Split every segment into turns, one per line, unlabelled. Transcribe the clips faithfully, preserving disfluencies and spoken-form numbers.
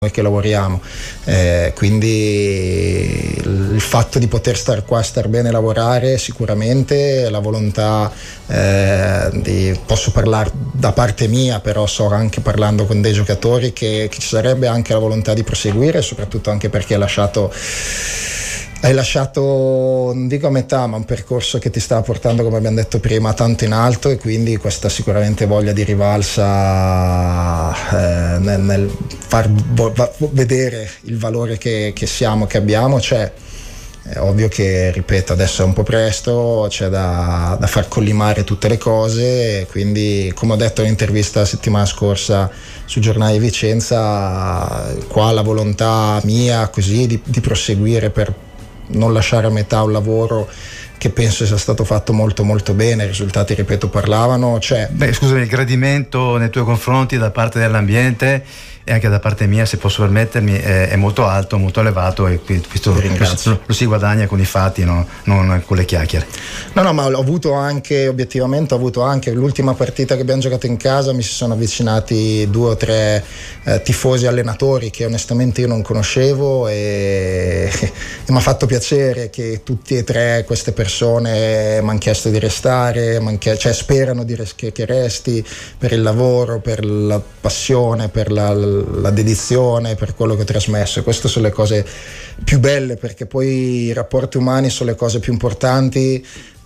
che lavoriamo, eh, quindi il fatto di poter star qua, star bene e lavorare, sicuramente la volontà eh, di, posso parlare da parte mia, però so anche parlando con dei giocatori che, che ci sarebbe anche la volontà di proseguire, soprattutto anche perché hai lasciato Hai lasciato, non dico a metà, ma un percorso che ti stava portando, come abbiamo detto prima, tanto in alto, e quindi questa sicuramente voglia di rivalsa eh, nel, nel far vo- vedere il valore che, che siamo, che abbiamo, c'è. È ovvio che, ripeto, adesso è un po' presto, c'è da, da far collimare tutte le cose, e quindi, come ho detto nell'intervista la settimana scorsa sul giornale di Vicenza, qua la volontà mia così di, di proseguire per non lasciare a metà un lavoro che penso sia stato fatto molto molto bene, i risultati, ripeto, parlavano. Cioè,
Beh, scusami, il gradimento nei tuoi confronti da parte dell'ambiente e anche da parte mia, se posso permettermi, è, è molto alto, molto elevato, e questo lo, lo si guadagna con i fatti, no? Non con le chiacchiere.
No, no, ma ho avuto anche, obiettivamente ho avuto anche l'ultima partita che abbiamo giocato in casa, mi si sono avvicinati due o tre eh, tifosi allenatori che onestamente io non conoscevo, e, e mi ha fatto piacere che tutti e tre queste persone mi hanno chiesto di restare, m'han chiesto, cioè sperano di res- che, che resti per il lavoro, per la passione, per la la dedizione, per quello che ho trasmesso, e queste sono le cose più belle, perché poi i rapporti umani sono le cose più importanti.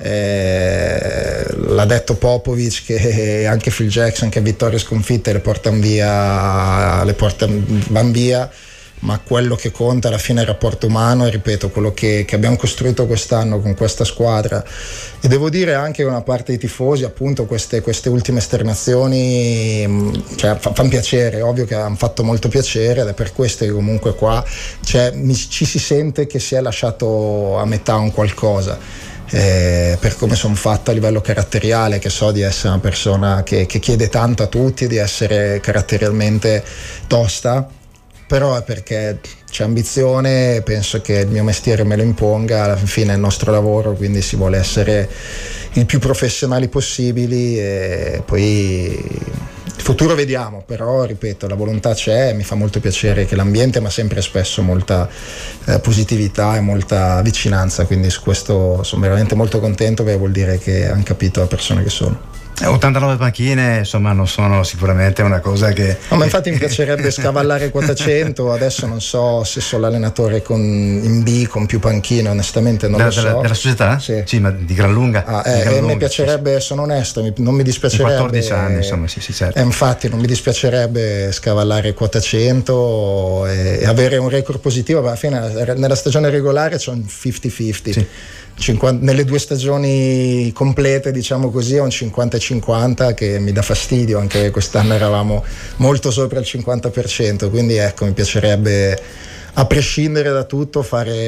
Eh, l'ha detto Popovic, che anche Phil Jackson, che a vittorie sconfitte le portano via, le portano van via, ma quello che conta alla fine è il rapporto umano, e ripeto, quello che, che abbiamo costruito quest'anno con questa squadra, e devo dire anche una parte dei tifosi, appunto, queste, queste ultime esternazioni, cioè, fa, fanno piacere, ovvio che hanno fatto molto piacere, ed è per questo che comunque qua, cioè, mi, ci si sente che si è lasciato a metà un qualcosa. Eh, per come sono fatto a livello caratteriale, che so di essere una persona che, che chiede tanto a tutti, di essere caratterialmente tosta, però è perché c'è ambizione, penso che il mio mestiere me lo imponga, alla fine è il nostro lavoro, quindi si vuole essere il più professionali possibili, e poi il futuro vediamo, però ripeto, la volontà c'è, mi fa molto piacere che l'ambiente mi ha sempre espresso molta eh, positività e molta vicinanza, quindi su questo sono veramente molto contento, perché vuol dire che hanno capito la persona che sono.
ottantanove panchine, insomma, non sono sicuramente una cosa che...
No, ma infatti mi piacerebbe scavallare quota cento, adesso non so se sono l'allenatore con, in B con più panchine, onestamente non
della,
lo so.
Della, della società?
Sì.
Sì, ma di gran lunga.
Ah, eh,
gran
e
lunga,
mi piacerebbe,
sì,
sono onesto, mi, non mi dispiacerebbe...
quattordici anni, insomma, sì, sì, certo.
Eh, infatti non mi dispiacerebbe scavallare quota cento e, e avere un record positivo, ma alla fine nella stagione regolare c'è un cinquanta cinquanta. Sì. cinquanta, nelle due stagioni complete, diciamo così, è un cinquanta cinquanta che mi dà fastidio, anche quest'anno eravamo molto sopra il cinquanta per cento, quindi ecco, mi piacerebbe, a prescindere da tutto,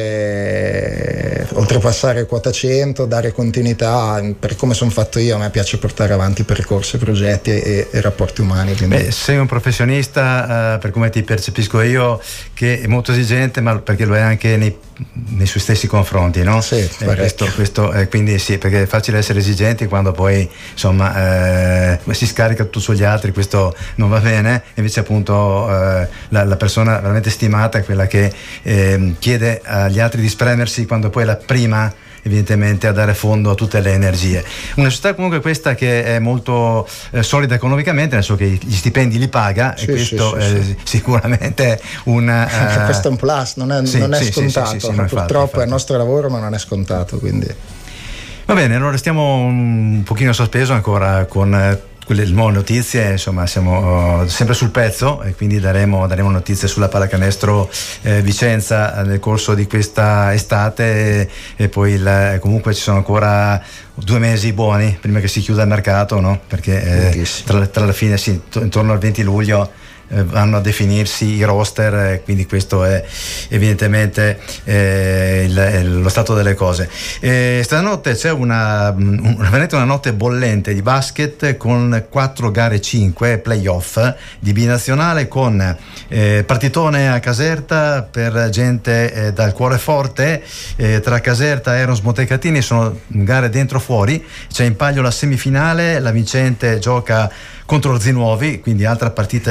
fare oltrepassare quota cento, dare continuità. Per come sono fatto io, a me piace portare avanti percorsi, progetti e, e rapporti umani, quindi...
Beh, sei un professionista, uh, per come ti percepisco io, che è molto esigente, ma perché lo è anche nei, nei suoi stessi confronti, no?
Sì,
eh, questo, questo, eh, quindi sì, perché è facile essere esigenti quando poi, insomma, eh, si scarica tutto sugli altri, questo non va bene. Invece appunto eh, la, la persona veramente stimata è quella che che eh, chiede agli altri di spremersi quando poi è la prima, evidentemente, a dare fondo a tutte le energie. Una società comunque questa che è molto eh, solida economicamente, nel senso che gli stipendi li paga, sì, e questo sì, sì, eh, sì. sicuramente è un uh...
questo è un plus, non è,
sì,
non è
sì,
scontato,
sì, sì, sì,
purtroppo
infatti, infatti.
È il nostro lavoro, ma non è scontato, quindi
va bene. Allora restiamo un pochino sospeso ancora con quelle nuove notizie, insomma siamo uh, sempre sul pezzo, e quindi daremo, daremo notizie sulla pallacanestro eh, Vicenza nel corso di questa estate, e, e poi il, comunque ci sono ancora due mesi buoni prima che si chiuda il mercato, no? Perché eh, tra, tra la fine, sì, t- intorno al venti luglio eh, vanno a definirsi i roster, eh, quindi questo è evidentemente eh, il, lo stato delle cose. Eh, stanotte c'è una, un, veramente una notte bollente di basket, con quattro gare cinque playoff di binazionale, con eh, partitone a Caserta per gente eh, dal cuore forte, eh, tra Caserta e Eros Montecatini, sono gare dentro fuori. C'è in palio la semifinale, la vincente gioca contro Orzinuovi, quindi altra partita eccezionale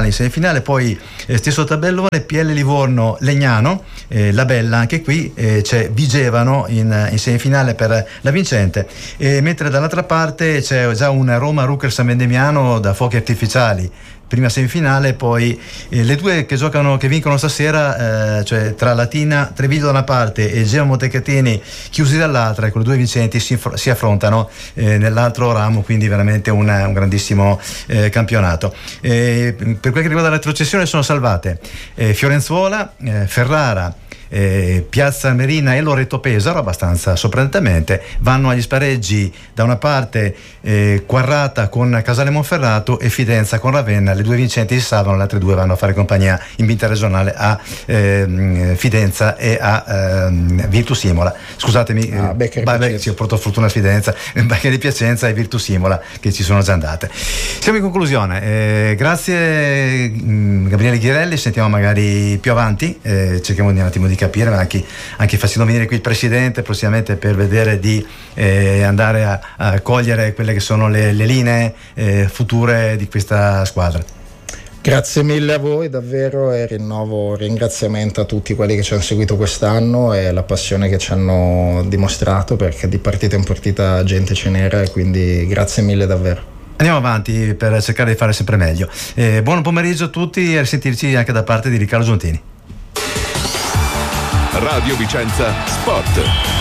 finale, in semifinale, poi eh, stesso tabellone, P L Livorno Legnano, eh, La Bella, anche qui eh, c'è Vigevano in, in semifinale per la vincente, e mentre dall'altra parte c'è già un Roma Rucker San Vendemiano da fuochi artificiali, prima semifinale, poi eh, le due che giocano, che vincono stasera, eh, cioè tra Latina Treviglio da una parte e Gema Montecatini chiusi dall'altra, con le due vincenti si, si affrontano eh, nell'altro ramo, quindi veramente una, un grandissimo eh, campionato. Eh, per quel che riguarda la retrocessione sono salvate eh, Fiorenzuola, eh, Ferrara, Eh, Piazza Armerina e Loreto Pesaro, abbastanza sorprendentemente. Vanno agli spareggi da una parte eh, Quarrata con Casale Monferrato e Fidenza con Ravenna, le due vincenti si salvano, le altre due vanno a fare compagnia in vinta regionale a eh, Fidenza e a eh, Virtus Imola. Scusatemi, ah, Beccheri eh, beh, sì, porto fortuna a Fidenza, Beccheri di Piacenza e Virtus Imola che ci sono già andate. Siamo in conclusione, eh, grazie mh, Gabriele Ghirelli, sentiamo magari più avanti, eh, cerchiamo di un attimo di capire, ma anche, anche facendo venire qui il presidente prossimamente per vedere di eh, andare a, a cogliere quelle che sono le, le linee eh, future di questa squadra.
Grazie mille a voi davvero, e rinnovo ringraziamento a tutti quelli che ci hanno seguito quest'anno e la passione che ci hanno dimostrato, perché di partita in partita gente ce n'era, quindi grazie mille davvero.
Andiamo avanti per cercare di fare sempre meglio. Eh, buon pomeriggio a tutti e a sentirci anche da parte di Riccardo Giuntini.
Radio Vicenza Sport.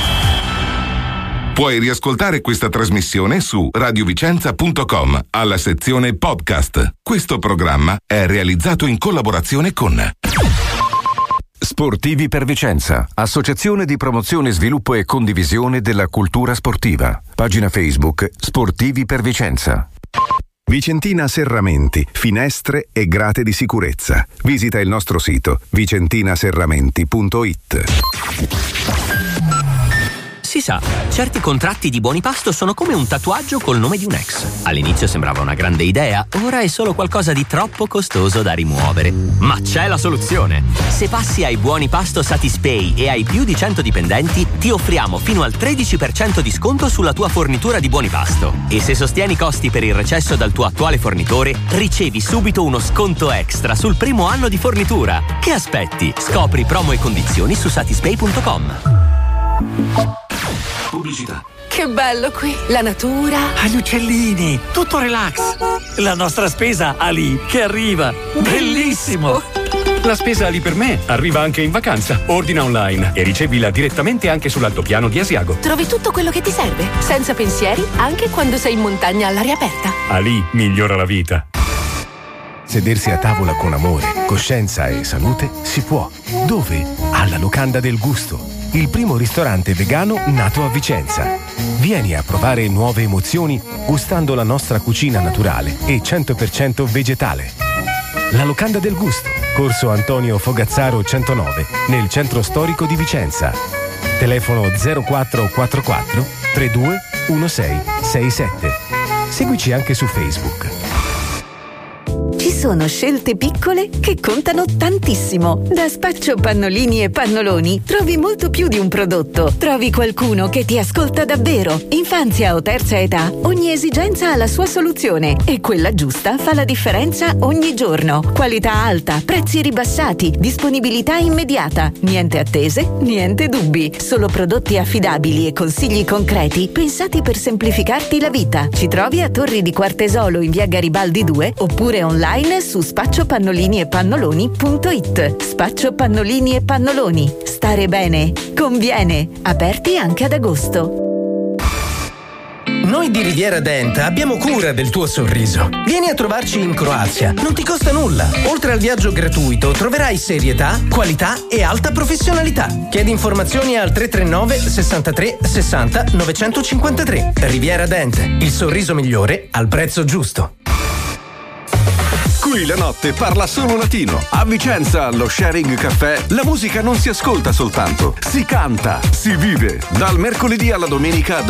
Puoi riascoltare questa trasmissione su radiovicenza punto com alla sezione podcast. Questo programma è realizzato in collaborazione con
Sportivi per Vicenza, associazione di promozione, sviluppo e condivisione della cultura sportiva. Pagina Facebook Sportivi per Vicenza. Vicentina Serramenti, finestre e grate di sicurezza. Visita il nostro sito vicentina serramenti punto it.
Si sa, certi contratti di Buonipasto sono come un tatuaggio col nome di un ex. All'inizio sembrava una grande idea, ora è solo qualcosa di troppo costoso da rimuovere. Ma c'è la soluzione! Se passi ai Buonipasto Satispay e hai più di cento dipendenti, ti offriamo fino al tredici per cento di sconto sulla tua fornitura di Buonipasto. E se sostieni i costi per il recesso dal tuo attuale fornitore, ricevi subito uno sconto extra sul primo anno di fornitura. Che aspetti? Scopri promo e condizioni su satispay punto com.
Pubblicità. Che bello qui, la natura,
gli uccellini, tutto relax. La nostra spesa Ali che arriva. Bellissimo.
La spesa Ali per me arriva anche in vacanza. Ordina online e ricevila direttamente anche sull'altopiano di Asiago.
Trovi tutto quello che ti serve, senza pensieri, anche quando sei in montagna all'aria aperta.
Ali migliora la vita.
Sedersi a tavola con amore, coscienza e salute si può. Dove? Alla Locanda del Gusto, il primo ristorante vegano nato a Vicenza. Vieni a provare nuove emozioni gustando la nostra cucina naturale e cento per cento vegetale. La Locanda del Gusto, Corso Antonio Fogazzaro centonove, nel centro storico di Vicenza. Telefono zero quattro quattro quattro trentadue diciassei sessantasette. Seguici anche su Facebook.
Ci sono scelte piccole che contano tantissimo. Da Spaccio Pannolini e Pannoloni trovi molto più di un prodotto. Trovi qualcuno che ti ascolta davvero. Infanzia o terza età, ogni esigenza ha la sua soluzione e quella giusta fa la differenza ogni giorno. Qualità alta, prezzi ribassati, disponibilità immediata. Niente attese, niente dubbi. Solo prodotti affidabili e consigli concreti pensati per semplificarti la vita. Ci trovi a Torri di Quartesolo in via Garibaldi due oppure online su spaccio pannolini e pannoloni punto it. Spaccio Pannolini e Pannoloni. Stare bene conviene. Aperti anche ad agosto.
Noi di Riviera Dent abbiamo cura del tuo sorriso. Vieni a trovarci in Croazia, non ti costa nulla. Oltre al viaggio gratuito troverai serietà, qualità e alta professionalità. Chiedi informazioni al tre tre nove sessantatré sessanta novecentocinquantatré. Riviera Dent, il sorriso migliore al prezzo giusto.
Qui la notte parla solo latino. A Vicenza, allo Sharing Caffè, la musica non si ascolta soltanto, si canta, si vive. Dal mercoledì alla domenica